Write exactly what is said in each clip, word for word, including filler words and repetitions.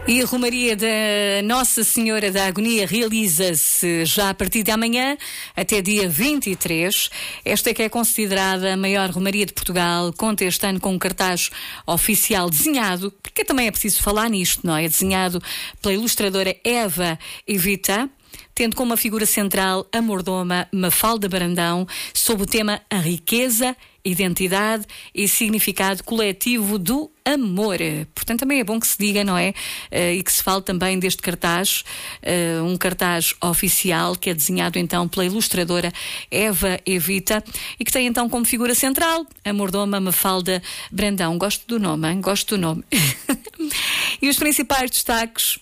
E a Romaria da Nossa Senhora da Agonia realiza-se já a partir de amanhã até dia vinte e três. Esta é que é considerada a maior Romaria de Portugal. Conta este ano com um cartaz oficial desenhado, porque também é preciso falar nisto, não é? Desenhado pela ilustradora Eva Evita, tendo como uma figura central a mordoma Mafalda Brandão, sob o tema A Riqueza, Identidade e Significado Coletivo do Amor. Portanto, também é bom que se diga, não é? Uh, e que se fale também deste cartaz, uh, um cartaz oficial que é desenhado então pela ilustradora Eva Evita e que tem então como figura central a mordoma Mafalda Brandão. Gosto do nome, hein? Gosto do nome. E os principais destaques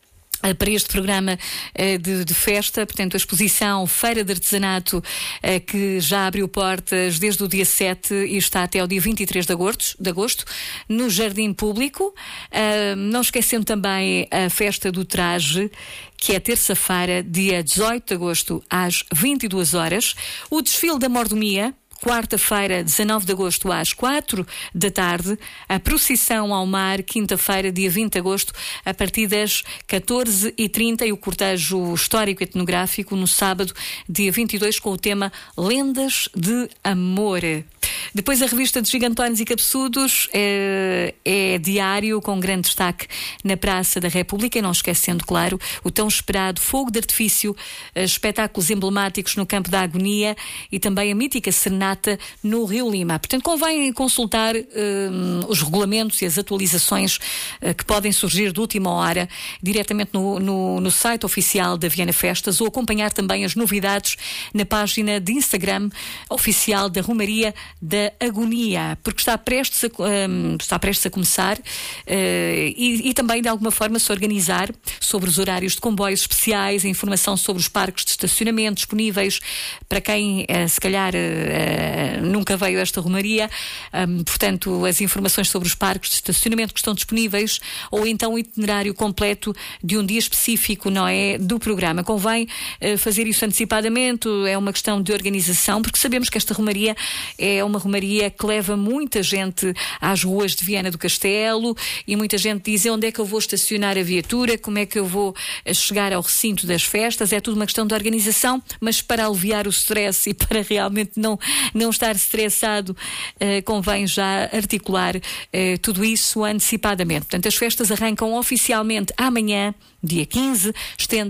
para este programa uh, de, de festa, portanto a exposição Feira de Artesanato, uh, que já abriu portas desde o dia sete e está até ao dia vinte e três de agosto, de agosto no Jardim Público. Uh, não esquecendo também a Festa do Traje, que é terça-feira, dia dezoito de agosto, às vinte e duas horas. O desfile da mordomia, quarta-feira, dezanove de agosto, às quatro da tarde. A procissão ao mar, quinta-feira, dia vinte de agosto, a partir das catorze e trinta. E o cortejo histórico etnográfico no sábado, dia vinte e dois, com o tema Lendas de Amor. Depois a revista de Gigantones e Cabeçudos é, é diário, com grande destaque na Praça da República, e não esquecendo, claro, o tão esperado Fogo de Artifício, espetáculos emblemáticos no Campo da Agonia e também a mítica Serenata no Rio Lima. Portanto, convém consultar um, os regulamentos e as atualizações uh, que podem surgir de última hora diretamente no, no, no site oficial da Viana Festas, ou acompanhar também as novidades na página de Instagram oficial da Romaria da Agonia, porque está prestes a, um, está prestes a começar uh, e, e também de alguma forma se organizar sobre os horários de comboios especiais, a informação sobre os parques de estacionamento disponíveis para quem uh, se calhar uh, nunca veio a esta Romaria, um, portanto as informações sobre os parques de estacionamento que estão disponíveis, ou então o itinerário completo de um dia específico, não é, do programa. Convém uh, fazer isso antecipadamente, é uma questão de organização, porque sabemos que esta Romaria é uma romaria que leva muita gente às ruas de Viana do Castelo, e muita gente diz: onde é que eu vou estacionar a viatura, como é que eu vou chegar ao recinto das festas. É tudo uma questão de organização, mas para aliviar o stress e para realmente não, não estar estressado, uh, convém já articular uh, tudo isso antecipadamente. Portanto, as festas arrancam oficialmente amanhã, dia quinze, estende